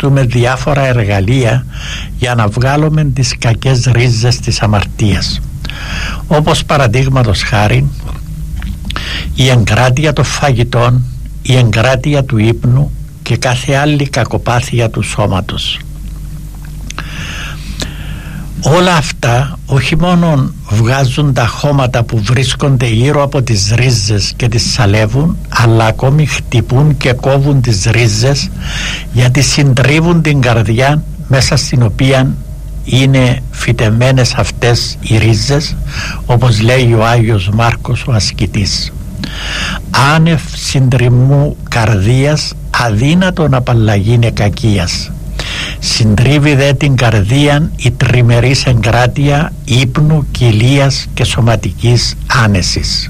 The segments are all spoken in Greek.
σκεφτούμε διάφορα εργαλεία για να βγάλουμε τις κακές ρίζες της αμαρτίας, όπως παραδείγματος χάρη η εγκράτεια των φαγητών, η εγκράτεια του ύπνου και κάθε άλλη κακοπάθεια του σώματος. Όλα αυτά όχι μόνο βγάζουν τα χώματα που βρίσκονται γύρω από τις ρίζες και τις σαλεύουν, αλλά ακόμη χτυπούν και κόβουν τις ρίζες, γιατί συντρίβουν την καρδιά μέσα στην οποία είναι φυτεμένες αυτές οι ρίζες, όπως λέει ο Άγιος Μάρκος ο ασκητής. Άνευ συντριμμού καρδίας αδύνατον απαλλαγήνε κακίας. Συντρίβει δε την καρδίαν η τριμερής εγκράτεια ύπνου, κοιλίας και σωματικής άνεσης.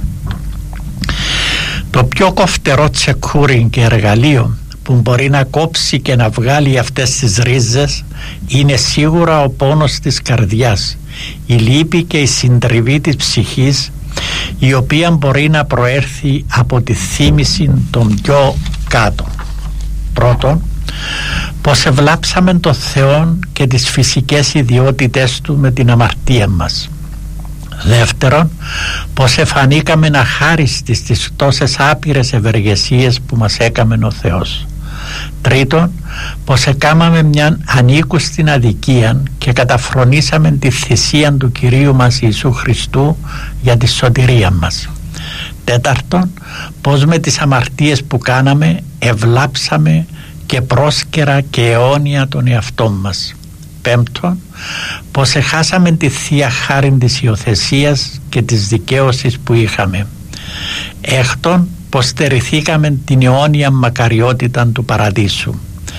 Το πιο κοφτερό τσεκούριν και εργαλείο που μπορεί να κόψει και να βγάλει αυτές τις ρίζες είναι σίγουρα ο πόνος της καρδιάς, η λύπη και η συντριβή της ψυχής, η οποία μπορεί να προέρθει από τη θύμηση των πιο κάτω. Πρώτον, πως ευλάψαμε τον Θεό και τις φυσικές ιδιότητες Του με την αμαρτία μας. Δεύτερον, πως εφανήκαμε αχάριστοι στις τόσες άπειρες ευεργεσίες που μας έκαμε ο Θεός. Τρίτον, πως εκάμαμε μια ανήκουστην αδικία και καταφρονήσαμε τη θυσία του Κυρίου μας Ιησού Χριστού για τη σωτηρία μας. Τέταρτον, πως με τις αμαρτίες που κάναμε ευλάψαμε και πρόσκαιρα και αιώνια τον εαυτό μας. Πέμπτον, πως εχάσαμε τη Θεία Χάριν της υιοθεσίας και της δικαίωσης που είχαμε. Έκτον, πως στερηθήκαμε την αιώνια μακαριότητα του παραδείσου.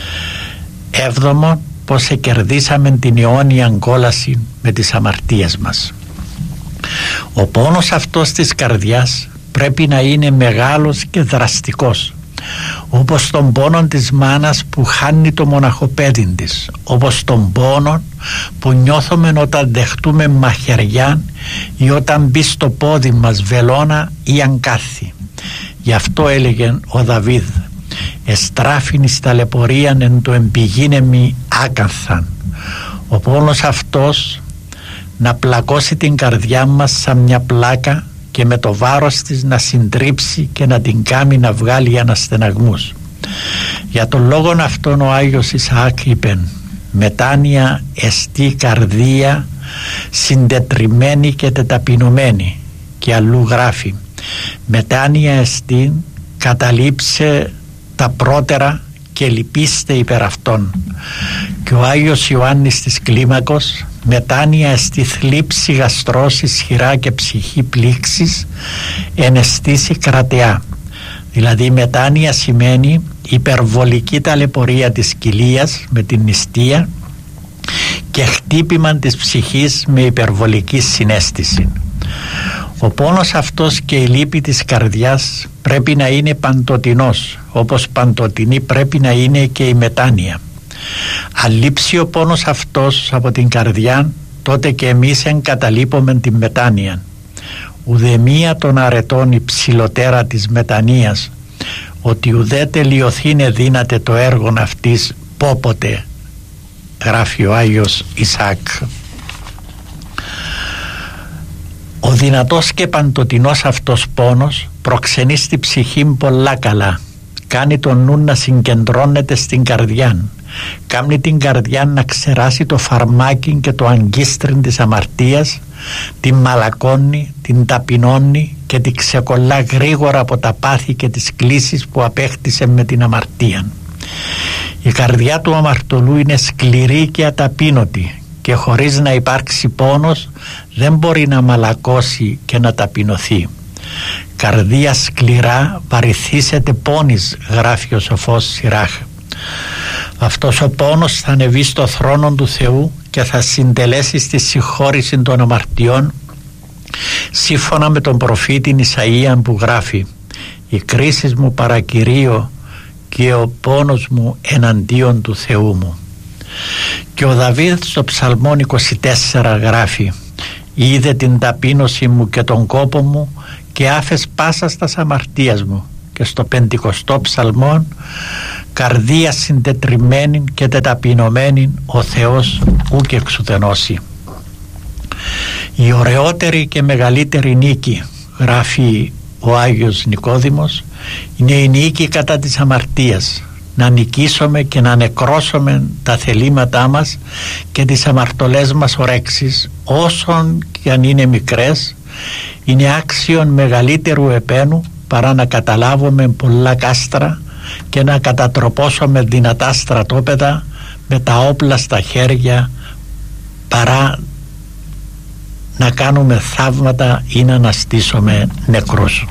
Έβδομον, πως εκερδίσαμε την αιώνια κόλαση με τις αμαρτίες μας. Ο πόνος αυτός της καρδιάς πρέπει να είναι μεγάλος και δραστικός, όπως τον πόνο της μάνας που χάνει το μοναχοπέδι της, όπως τον πόνο που νιώθουμε όταν δεχτούμε μαχαιριά ή όταν μπει στο πόδι μας βελόνα ή αγκάθι. Γι' αυτό έλεγε ο Δαβίδ: «Εστράφην εις ταλαιπωρίαν εν το εμπηγίνεμι άκαθαν». Ο πόνος αυτός να πλακώσει την καρδιά μας σαν μια πλάκα και με το βάρος της να συντρίψει και να την κάνει να βγάλει αναστεναγμούς. Για τον λόγον αυτόν ο Άγιος Ισαάκ είπε: «Μετάνοια εστί καρδία συντετριμένη και τεταπεινωμένη». Και αλλού γράφει: «Μετάνοια εστί καταλήψε τα πρώτερα και λυπήστε υπέρ αυτών». Και ο Άγιος Ιωάννης της Κλίμακος: «Μετάνοια εστί θλίψη γαστρός ισχυρά και ψυχή πλήξης εναισθήσει κρατεά». Δηλαδή μετάνοια σημαίνει υπερβολική ταλαιπωρία της κοιλίας με την νηστεία και χτύπημα της ψυχής με υπερβολική συναίσθηση. Ο πόνος αυτός και η λύπη της καρδιάς πρέπει να είναι παντοτινός, όπως παντοτινή πρέπει να είναι και η μετάνοια. Αν λείψει ο πόνος αυτός από την καρδιά, τότε και εμείς εγκαταλείπουμε την μετάνοια. Ουδεμία των αρετών υψηλωτέρα της μετανοίας, ότι ουδέ τελειωθήνε δύναται το έργον αυτής πόποτε, γράφει ο Άγιος Ισαάκ. Ο δυνατός και παντοτινός αυτός πόνος προξενεί στη ψυχή πολλά καλά. Κάνει τον νου να συγκεντρώνεται στην καρδιά. Κάνει την καρδιά να ξεράσει το φαρμάκι και το αγκίστριν της αμαρτίας, την μαλακώνει, την ταπεινώνει και την ξεκολλά γρήγορα από τα πάθη και τις κλίσεις που απέκτησε με την αμαρτία. Η καρδιά του αμαρτωλού είναι σκληρή και αταπείνωτη και χωρίς να υπάρξει πόνος δεν μπορεί να μαλακώσει και να ταπεινωθεί. «Καρδία σκληρά βαρυθίσεται πόνης», γράφει ο σοφός Σιράχ. Αυτός ο πόνος θα ανεβεί στο θρόνο του Θεού και θα συντελέσει στη συγχώρηση των αμαρτιών, σύμφωνα με τον προφήτη Ισαΐαν που γράφει: «Οι κρίσεις μου παρακυρίο και ο πόνος μου εναντίον του Θεού μου». Και ο Δαβίδ στο Ψαλμόν 24 γράφει: «Είδε την ταπείνωση μου και τον κόπο μου και άφες πάσα στας αμαρτίας μου». Και στο 50ο Ψαλμόν: καρδία συντετριμένη και τεταπεινωμένη ο Θεός ουκ εξουδενώσει. Η ωραιότερη και μεγαλύτερη νίκη, γράφει ο Άγιος Νικόδημος, είναι η νίκη κατά της αμαρτίας, να νικήσουμε και να νεκρώσουμε τα θελήματά μας και τις αμαρτωλές μας ορέξεις, όσον και αν είναι μικρές. Είναι άξιον μεγαλύτερου επένου παρά να καταλάβουμε πολλά κάστρα και να κατατροπώσουμε δυνατά στρατόπεδα με τα όπλα στα χέρια, παρά να κάνουμε θαύματα ή να αναστήσουμε νεκρούς.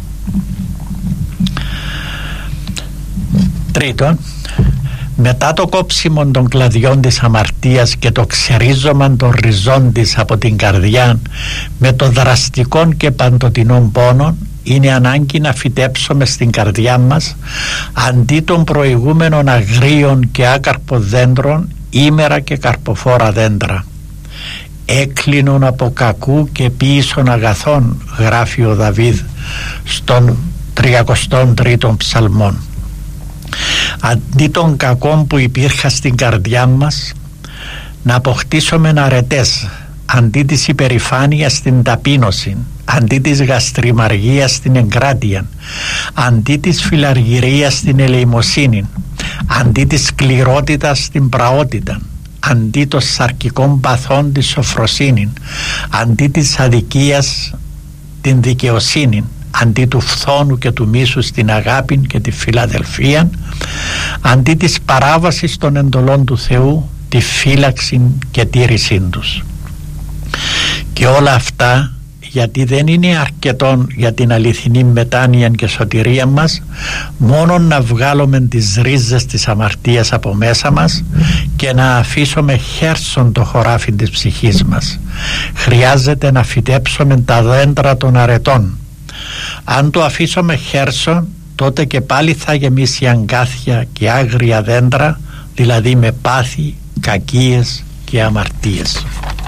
Τρίτον, μετά το κόψιμο των κλαδιών της αμαρτίας και το ξερίζωμα των ριζών της από την καρδιά με το δραστικό και παντοτινών πόνων, είναι ανάγκη να φυτέψουμε στην καρδιά μας, αντί των προηγούμενων αγρίων και άκαρπων δέντρων, ήμερα και καρποφόρα δέντρα. Έκλεινον από κακού και ποίησον αγαθών, γράφει ο Δαβίδ στον 33ο ψαλμόν. Αντί των κακών που υπήρχαν στην καρδιά μας, να αποκτήσουμε αρετές, αντί της υπερηφάνειας στην ταπείνωση, αντί της γαστριμαργίας στην εγκράτεια, αντί της φιλαργυρίας στην ελεημοσύνη, αντί της σκληρότητας στην πραότητα, αντί των σαρκικών παθών της σοφροσύνη, αντί της αδικίας την δικαιοσύνη, αντί του φθόνου και του μίσους την αγάπη και τη φιλαδελφία, αντί της παράβασης των εντολών του Θεού τη φύλαξη και τήρησή τους. Και όλα αυτά γιατί δεν είναι αρκετόν για την αληθινή μετάνοια και σωτηρία μας μόνο να βγάλουμε τις ρίζες της αμαρτίας από μέσα μας και να αφήσουμε χέρσον το χωράφι της ψυχής μας. Χρειάζεται να φυτέψουμε τα δέντρα των αρετών. Αν το αφήσουμε χέρσον, τότε και πάλι θα γεμίσει αγκάθια και άγρια δέντρα, δηλαδή με πάθη, κακίες και αμαρτίες.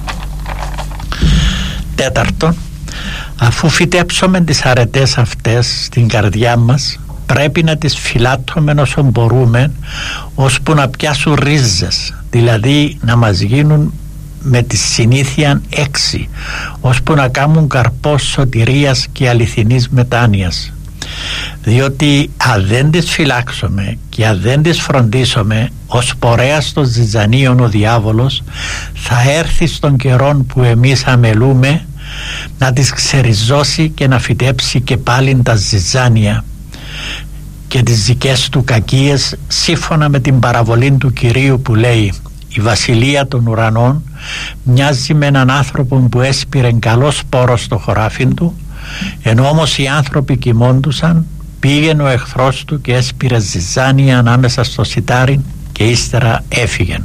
Τέταρτον, αφού φυτέψουμε τις αρετές αυτές στην καρδιά μας, πρέπει να τις φυλάττουμε όσο μπορούμε, ώσπου να πιάσουν ρίζες, δηλαδή να μας γίνουν με τη συνήθεια έξι, ώσπου να κάνουν καρπό σωτηρίας και αληθινής μετάνοιας. Διότι αν δεν τις φυλάξουμε και αν δεν τις φροντίσουμε, ως πορέας των ζυζανίων ο διάβολος θα έρθει στον καιρόν που εμείς αμελούμε να τις ξεριζώσει και να φυτέψει και πάλι τα ζυζάνια και τις δικές του κακίες, σύμφωνα με την παραβολή του Κυρίου που λέει: η βασιλεία των ουρανών μοιάζει με έναν άνθρωπο που έσπηρε καλό σπόρο στο χωράφι του, ενώ όμως οι άνθρωποι κοιμώντουσαν, πήγαινε ο εχθρός του και έσπηρε ζυζάνια ανάμεσα στο σιτάρι και ύστερα έφυγε.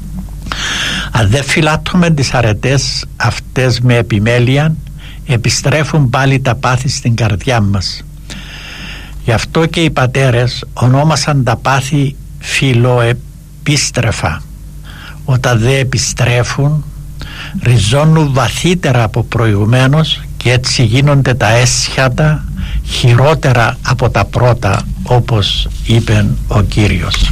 Αν δεν φυλάττουμε τις αρετές αυτές με επιμέλεια, επιστρέφουν πάλι τα πάθη στην καρδιά μας. Γι' αυτό και οι πατέρες ονόμασαν τα πάθη φιλοεπίστρεφα. Όταν δεν επιστρέφουν, ριζώνουν βαθύτερα από προηγουμένως και έτσι γίνονται τα έσχατα χειρότερα από τα πρώτα, όπως είπε ο Κύριος.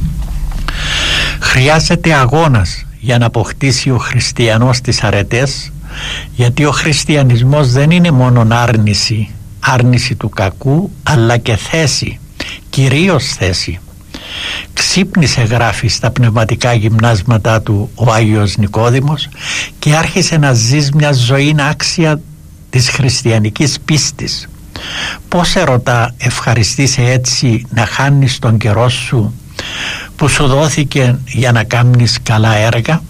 Χρειάζεται αγώνας για να αποκτήσει ο χριστιανός τις αρετές, γιατί ο χριστιανισμός δεν είναι μόνο άρνηση του κακού, αλλά και θέση, κυρίως θέση. Ξύπνησε, γράφει στα πνευματικά γυμνάσματα του ο Άγιος Νικόδημος, και άρχισε να ζεις μια ζωή άξια της χριστιανικής πίστης. Πώς, ερωτά, ευχαριστείσαι έτσι να χάνεις τον καιρό σου που σου δόθηκε για να κάνεις καλά έργα?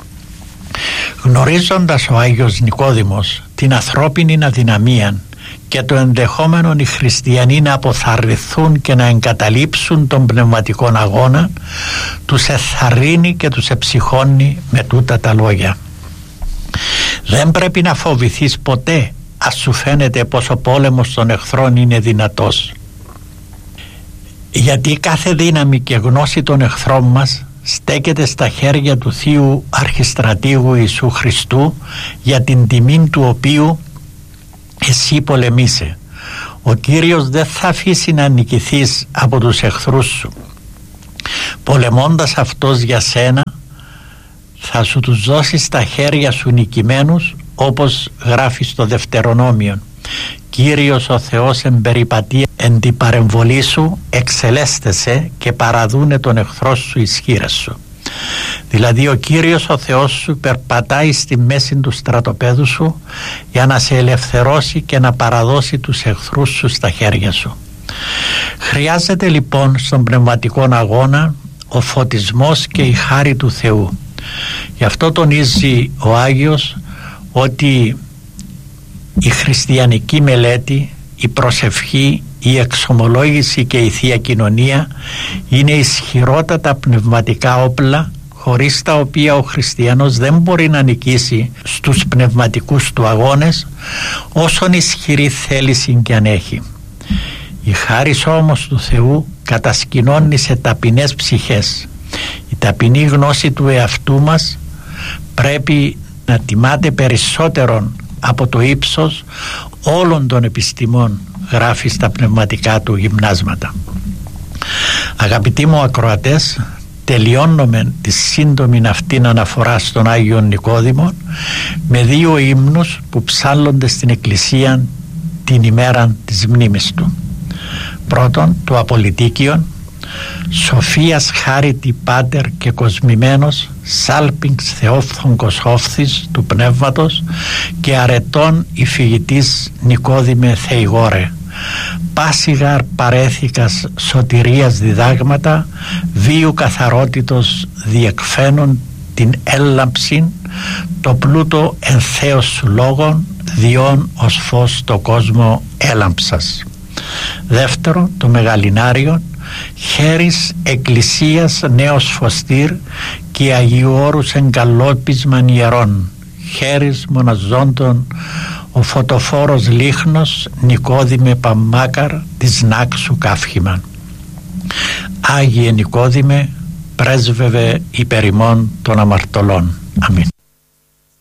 Γνωρίζοντας ο Άγιος Νικόδημος την ανθρώπινη αδυναμία και το ενδεχόμενο οι χριστιανοί να αποθαρρυνθούν και να εγκαταλείψουν τον πνευματικό αγώνα, τους εθαρρύνει και τους εψυχώνει με τούτα τα λόγια: δεν πρέπει να φοβηθείς ποτέ, ας σου φαίνεται πως ο πόλεμος των εχθρών είναι δυνατός, γιατί κάθε δύναμη και γνώση των εχθρών μας στέκεται στα χέρια του Θείου Αρχιστρατήγου Ιησού Χριστού, για την τιμή του οποίου εσύ πολεμείσαι. Ο Κύριος δεν θα αφήσει να νικηθείς από τους εχθρούς σου. Πολεμώντας αυτός για σένα, θα σου τους δώσει στα χέρια σου νικημένους, όπως γράφει στο Δευτερονόμιο. Κύριος ο Θεός εμπεριπατεί εν την παρεμβολή σου, εξελέστεσαι και παραδούνε τον εχθρό σου ισχύρες σου. Δηλαδή ο Κύριος ο Θεός σου περπατάει στη μέση του στρατοπέδου σου για να σε ελευθερώσει και να παραδώσει τους εχθρούς σου στα χέρια σου. Χρειάζεται λοιπόν στον πνευματικό αγώνα ο φωτισμός και η χάρη του Θεού. Γι' αυτό τονίζει ο Άγιος ότι η χριστιανική μελέτη, η προσευχή, η εξομολόγηση και η Θεία Κοινωνία είναι ισχυρότατα πνευματικά όπλα, χωρίς τα οποία ο χριστιανός δεν μπορεί να νικήσει στους πνευματικούς του αγώνες, όσον ισχυρή θέληση κι αν έχει. Η χάρις όμως του Θεού κατασκηνώνει σε ταπεινές ψυχές. Η ταπεινή γνώση του εαυτού μας πρέπει να τιμάται περισσότερον από το ύψος όλων των επιστημών, γράφει στα πνευματικά του γυμνάσματα. Αγαπητοί μου ακροατές, τελειώνουμε τη σύντομη αυτήν αναφορά στον Άγιο Νικόδημο με δύο ύμνους που ψάλλονται στην Εκκλησία την ημέρα της μνήμης του. Πρώτον, το Απολυτίκιον, Σοφίας χάριτη πάτερ και κοσμημένος, σάλπιγγς θεόφθογκος όφθης του πνεύματος και αρετών υφηγητής Νικόδημε Θεηγόρε. Πάσιγαρ παρέθηκας σωτηρίας διδάγματα, βίου καθαρότητος διεκφαίνουν την έλαμψην, το πλούτο εν θέος σου λόγων, διόν ως φως το κόσμο έλαμψας. Δεύτερο, το Μεγαλινάριον, χέρις εκκλησίας νέος φωστήρ και Αγίου Όρους εγκαλόπισμαν ιερών, χέρις μοναζόντων ο φωτοφόρος λίχνος Νικόδημε Παμμάκαρ της Νάξου καύχημαν. Άγιε Νικόδημε, πρέσβευε υπερ ημών των αμαρτωλών. Αμήν.